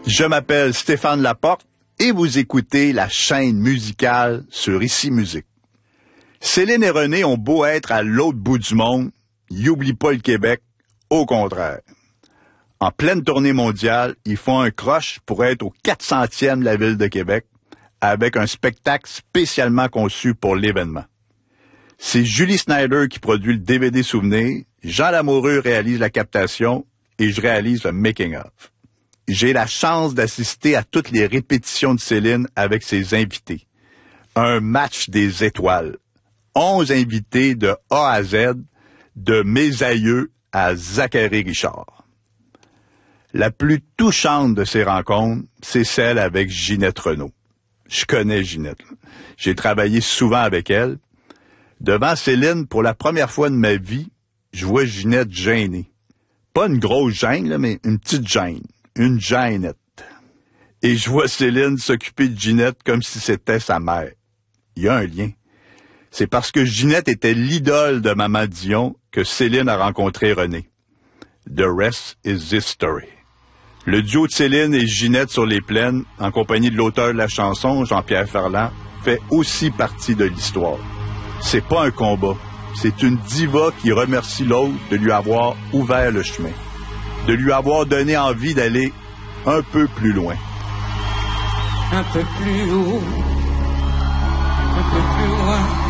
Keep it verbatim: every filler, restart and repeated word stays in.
Je m'appelle Stéphane Laporte et vous écoutez la chaîne musicale sur Ici Musique. Céline et René ont beau être à l'autre bout du monde, ils n'oublient pas le Québec, au contraire. En pleine tournée mondiale, ils font un croche pour être au quatre centième de la ville de Québec, avec un spectacle spécialement conçu pour l'événement. C'est Julie Snyder qui produit le D V D souvenir, Jean Lamoureux réalise la captation et je réalise le making-of. J'ai la chance d'assister à toutes les répétitions de Céline avec ses invités. Un match des étoiles. Onze invités de A à Z, de mes aïeux à Zachary Richard. La plus touchante de ces rencontres, c'est celle avec Ginette Renault. Je connais Ginette. J'ai travaillé souvent avec elle. Devant Céline, pour la première fois de ma vie, je vois Ginette gênée. Pas une grosse gêne, là, mais une petite gêne. Une gênette. Et je vois Céline s'occuper de Ginette comme si c'était sa mère. Il y a un lien. C'est parce que Ginette était l'idole de Maman Dion que Céline a rencontré René. The rest is history. Le duo de Céline et Ginette sur les plaines, en compagnie de l'auteur de la chanson, Jean-Pierre Ferland, fait aussi partie de l'histoire. C'est pas un combat. C'est une diva qui remercie l'autre de lui avoir ouvert le chemin. De lui avoir donné envie d'aller un peu plus loin. Un peu plus haut, un peu plus loin.